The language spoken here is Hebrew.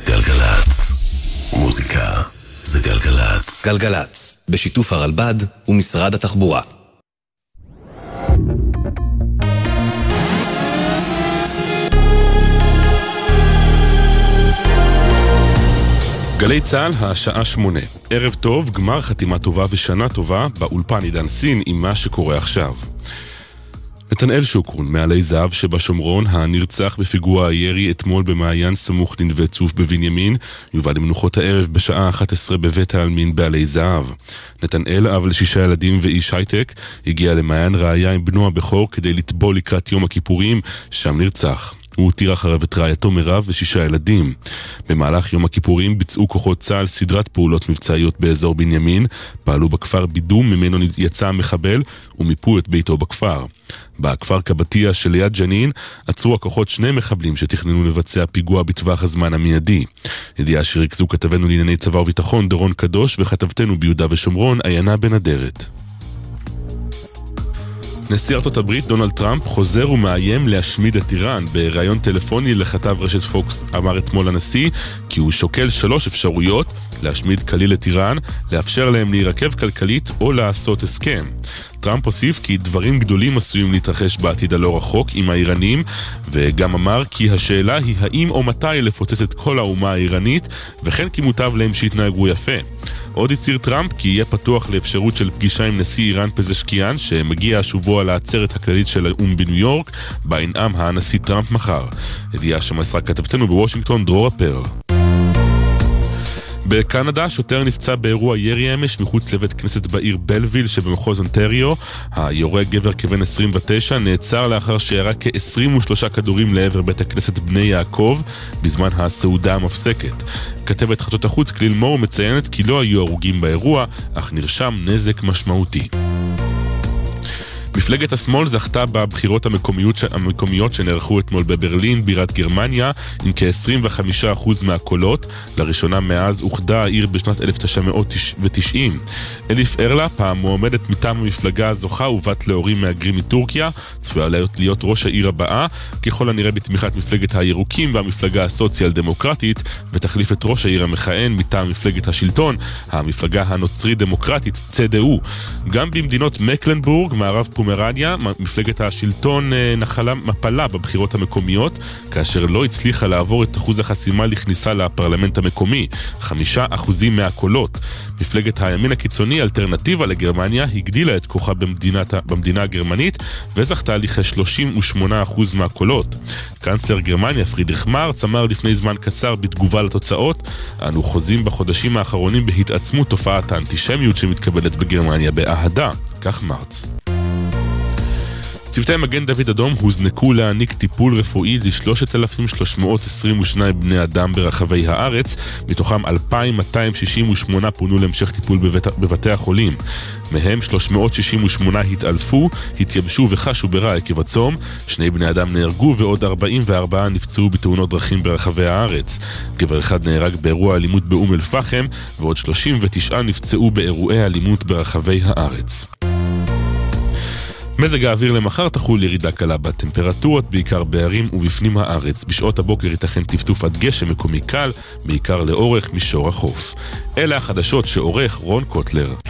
גלגלץ. מוזיקה זה גלגלץ. גלגלץ, בשיתוף הרלב"ד ומשרד התחבורה. גלי צהל, השעה 8. ערב טוב, גמר חתימה טובה ושנה טובה באולפן עידן סין עם מה שקורה עכשיו. נתנאל שוקרון, מעלי זהב שבשומרון, הנרצח בפיגוע הירי אתמול במעיין סמוך לנווה צוף בבנימין, יובא למנוחות הערב בשעה 11 בבית העלמין בעלי זהב. נתנאל, אב ל6 ילדים ואיש הייטק, הגיע למעיין ראיה עם בנו הבכור כדי לטבול לקראת יום הכיפורים, שם נרצח. הוא הותיר אחריו את רעייתו מירב ו6 ילדים. במהלך יום הכיפורים ביצעו כוחות צה"ל סדרת פעולות מבצעיות באזור בנימין, פעלו בכפר בידום ממנו יצא המחבל ומיפו את ביתו בכפר. בכפר קבטיה שליד ג'נין עצרו הכוחות 2 מחבלים שתכננו לבצע פיגוע בטווח הזמן המיידי. ידיעה שריכזו כתבנו לענייני צבא וביטחון דורון קדוש וכתבתנו ביהודה ושומרון עיינה בן אדרת. נשיא ארצות הברית דונלד טראמפ חוזר ומאיים להשמיד את איראן. בראיון טלפוני לכתב רשת פוקס אמר אתמול הנשיא כי הוא שוקל 3 אפשרויות: להשמיד כליל את איראן, לאפשר להם להירקב כלכלית או לעשות הסכם. טראמפ הוסיף כי דברים גדולים עשויים להתרחש בעתיד הלא רחוק עם האיראנים, וגם אמר כי השאלה היא האם או מתי לפוצץ את כל האומה האיראנית, וכן כי מוטב להם שיתנהגו יפה. עוד הצהיר טראמפ כי יהיה פתוח לאפשרות של פגישה עם נשיא איראן פזשקיאן, שמגיע השבוע לעצרת הכללית של האו"ם בניו יורק, בה ינאם הנשיא טראמפ מחר. ידיעה שמסרה כתבתנו בוושינגטון דרורה פרל. בקנדה שוטר נפצע באירוע ירי אמש מחוץ לבית כנסת בעיר בלוויל שבמחוז אונטריו. היורה, גבר כבן 29, נעצר לאחר שירה כ-23 כדורים לעבר בית הכנסת בני יעקב בזמן הסעודה המפסקת. כתבת חדשות החוץ כליל מור מציינת כי לא היו הרוגים באירוע, אך נרשם נזק משמעותי. מפלגת השמאל זכתה בבחירות המקומיות שנערכו אתמול בברלין, בירת גרמניה, עם כ-25% מהקולות. לראשונה מאז אוחדה העיר בשנת 1990. אליף ארלאפ, המועמדת מטעם המפלגה הזוכה ובת להורים מהגרים מטורקיה, צפויה להיות ראש העיר הבאה, ככל הנראה בתמיכת מפלגת הירוקים והמפלגה הסוציאל דמוקרטית, ותחליף את ראש העיר המכהן מטעם מפלגת השלטון, המפלגה הנוצרי דמוקרטית, CDU. גם במדינות מקלנבורג, מערב פומרניה, מפלגת השלטון נחלה מפלה בבחירות המקומיות, כאשר לא הצליחה לעבור את אחוז החסימה לכניסה לפרלמנט המקומי, 5% מהקולות. מפלגת הימין הקיצוני, אלטרנטיבה לגרמניה, הגדילה את כוחה במדינה הגרמנית, וזכתה לכ-38% מהקולות. קנצלר גרמניה פרידריך מרץ אמר לפני זמן קצר בתגובה לתוצאות: אנו חוזים בחודשים האחרונים בהתעצמות תופעת האנטישמיות שמתקבלת בגרמניה באהדה. כך מרץ. צוותי מגן דוד אדום הוזנקו להעניק טיפול רפואי ל3,322 בני אדם ברחבי הארץ, מתוכם 2,268 פונו להמשך טיפול בבתי החולים. מהם 368 התעלפו, התייבשו וחשו ברע עקב הצום, 2 בני אדם נהרגו ועוד 44 נפצעו בתאונות דרכים ברחבי הארץ. גבר אחד נהרג באירוע אלימות באום אל פחם, ועוד 39 נפצעו באירועי אלימות ברחבי הארץ. מזג האוויר למחר תחול ירידה קלה בטמפרטורות, בעיקר בערים ובפנים הארץ. בשעות הבוקר ייתכן טפטוף עד גשם מקומי קל, בעיקר לאורך מישור החוף. אלה החדשות שעורך רון קוטלר.